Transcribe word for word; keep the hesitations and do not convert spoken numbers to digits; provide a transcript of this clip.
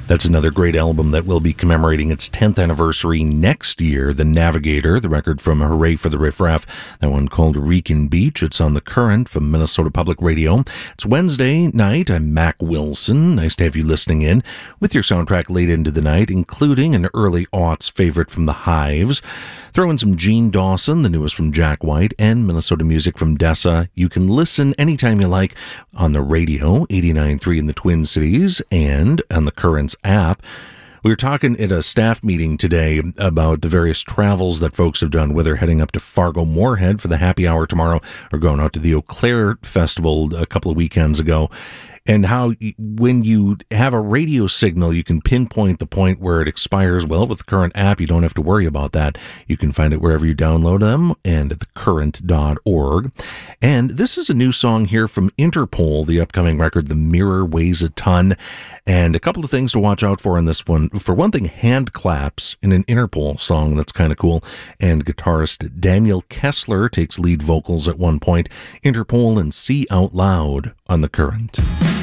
That's another great album that will be commemorating its tenth anniversary next year. The Navigator, the record from Hooray for the Riff Raff, that one called Rican Beach. It's on The Current from Minnesota Public Radio. It's Wednesday night. I'm Mac Wilson. Nice to have you listening in with your soundtrack late into the night, including an early aughts favorite from The Hives. Throw in some Gene Dawson, the newest from Jack White, and Minnesota music from Dessa. You can listen anytime you like on the radio, eighty-nine point three in the Twin Cities, and on the Currents app. We were talking at a staff meeting today about the various travels that folks have done, whether heading up to Fargo-Moorhead for the happy hour tomorrow or going out to the Eau Claire Festival a couple of weekends ago. And how when you have a radio signal, you can pinpoint the point where it expires. Well, with the Current app, you don't have to worry about that. You can find it wherever you download them and at the current dot org. And this is a new song here from Interpol, the upcoming record, The Mirror Weighs a Ton. And a couple of things to watch out for in this one. For one thing, hand claps in an Interpol song. That's kind of cool. And guitarist Daniel Kessler takes lead vocals at one point. Interpol and See Out Loud on the Current.